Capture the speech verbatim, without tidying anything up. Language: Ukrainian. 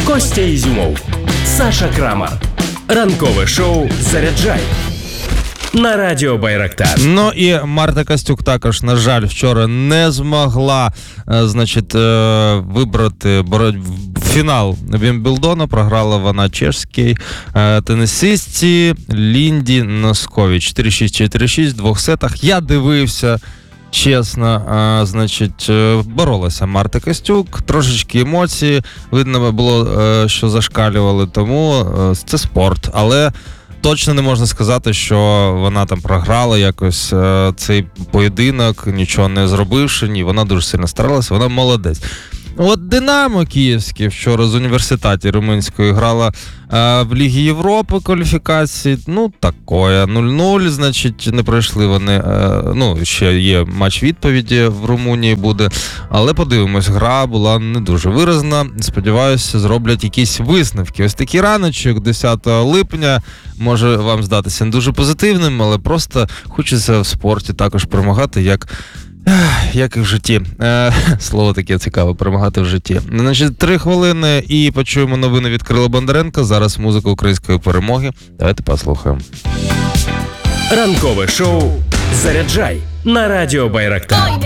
Костя Ізюмов, Саша Крамар. Ранкове шоу «Заряджай» на радіо Байрактар. Ну і Марта Костюк також, на жаль, вчора не змогла, значить, вибрати фінал Вімблдона. Програла вона чешській тенісистці Лінді Носковій. чотири шість чотири шість в двох сетах. Я дивився, чесно, а, значить, боролася Марта Костюк, трошечки емоції, видно було, що зашкалювали, тому це спорт, але точно не можна сказати, що вона там програла якось цей поєдинок, нічого не зробивши, ні, вона дуже сильно старалася, вона молодець. От Динамо Київське вчора з університеті румунської грала а, в Лігі Європи кваліфікації, ну, такое, нуль-нуль, значить, не пройшли вони, а, ну, ще є матч відповіді в Румунії буде, але подивимось, гра була не дуже виразна, сподіваюся, зроблять якісь висновки. Ось такий раночок десятого липня може вам здатися не дуже позитивним, але просто хочеться в спорті також перемагати, як Як і в житті. Е, слово таке цікаве, перемагати в житті. Значить, три хвилини і почуємо новини від Кирила Бондаренка. Зараз музика української перемоги. Давайте послухаємо. Ранкове шоу «Заряджай» на радіо Байрактар.